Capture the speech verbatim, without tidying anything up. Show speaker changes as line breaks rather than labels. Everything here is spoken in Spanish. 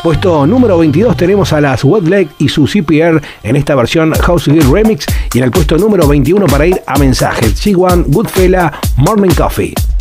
Puesto número veintidós tenemos a las Wet Leg y su C P R en esta versión House Girl Remix. Y en el puesto número veintiuno para ir a mensajes, G uno, Goodfella, Morning Coffee.